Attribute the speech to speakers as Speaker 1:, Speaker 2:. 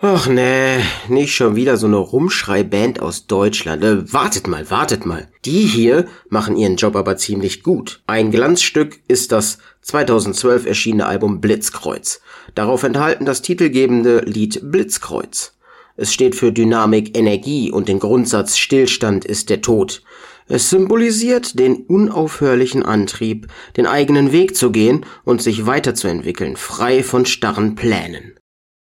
Speaker 1: Ach nee, nicht schon wieder so eine Rumschrei-Band aus Deutschland. Wartet mal. Die hier machen ihren Job aber ziemlich gut. Ein Glanzstück ist das 2012 erschienene Album Blitzkreuz. Darauf enthalten das titelgebende Lied Blitzkreuz. Es steht für Dynamik, Energie und den Grundsatz Stillstand ist der Tod. Es symbolisiert den unaufhörlichen Antrieb, den eigenen Weg zu gehen und sich weiterzuentwickeln, frei von starren Plänen.